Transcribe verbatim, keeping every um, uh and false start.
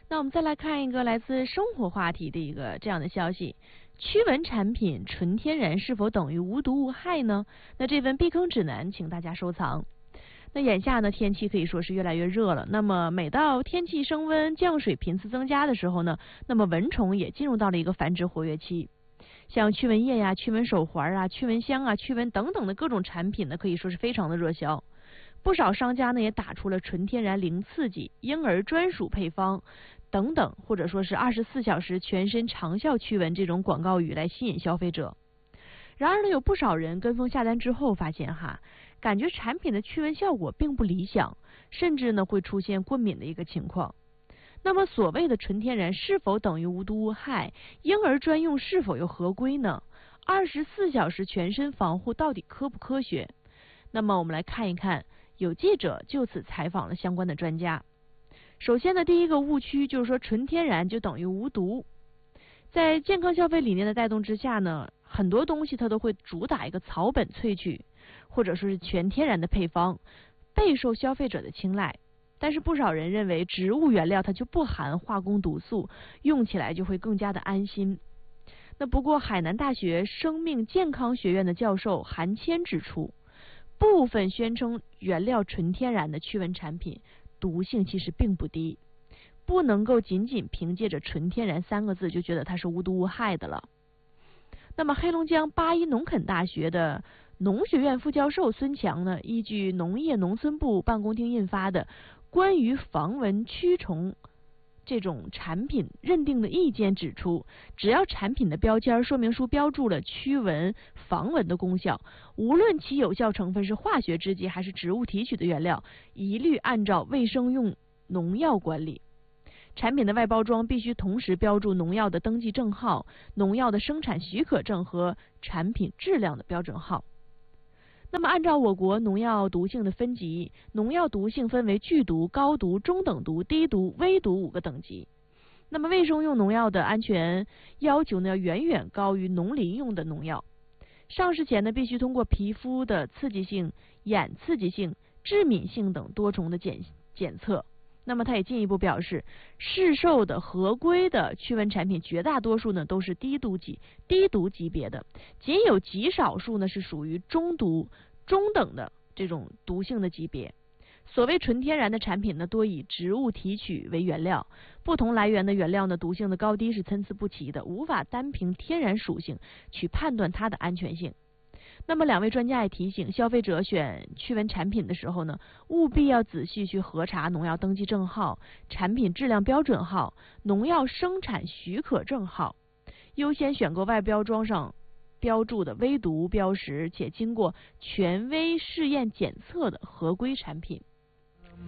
那我们再来看一个来自生活话题的一个这样的消息：驱蚊产品纯天然是否等于无毒无害呢？那这份避坑指南，请大家收藏。那眼下呢，天气可以说是越来越热了。那么每到天气升温、降水频次增加的时候呢，那么蚊虫也进入到了一个繁殖活跃期。像驱蚊液呀、驱蚊手环啊、驱蚊香啊、驱蚊等等的各种产品呢，可以说是非常的热销。不少商家呢也打出了纯天然零刺激、婴儿专属配方等等，或者说是二十四小时全身长效驱蚊这种广告语来吸引消费者。然而呢，有不少人跟风下单之后发现哈，感觉产品的驱蚊效果并不理想，甚至呢会出现过敏的一个情况。那么所谓的纯天然是否等于无毒无害？婴儿专用是否又合规呢？二十四小时全身防护到底科不科学？那么我们来看一看，有记者就此采访了相关的专家。首先呢，第一个误区就是说纯天然就等于无毒。在健康消费理念的带动之下呢，很多东西它都会主打一个草本萃取，或者说是全天然的配方，备受消费者的青睐。但是不少人认为植物原料它就不含化工毒素，用起来就会更加的安心。那不过海南大学生命健康学院的教授韩谦指出，部分宣称原料纯天然的驱蚊产品毒性其实并不低，不能够仅仅凭借着纯天然三个字就觉得它是无毒无害的了。那么黑龙江八一农垦大学的农学院副教授孙强呢，依据农业农村部办公厅印发的关于防蚊驱虫这种产品认定的意见指出，只要产品的标签说明书标注了驱蚊防蚊的功效，无论其有效成分是化学制剂还是植物提取的原料，一律按照卫生用农药管理。产品的外包装必须同时标注农药的登记证号、农药的生产许可证和产品质量的标准号。那么按照我国农药毒性的分级，农药毒性分为剧毒、高毒、中等毒、低毒、微毒五个等级。那么卫生用农药的安全要求呢，要远远高于农林用的农药。上市前呢，必须通过皮肤的刺激性、眼刺激性、致敏性等多重的检检测。那么他也进一步表示，市售的合规的驱蚊产品绝大多数呢都是低毒级、低毒级别的，仅有极少数呢是属于中毒、中等的这种毒性的级别。所谓纯天然的产品呢，多以植物提取为原料，不同来源的原料呢，毒性的高低是参差不齐的，无法单凭天然属性去判断它的安全性。那么两位专家也提醒消费者选驱蚊产品的时候呢，务必要仔细去核查农药登记证号、产品质量标准号、农药生产许可证号，优先选购外标装上标注的微毒标识且经过权威试验检测的合规产品。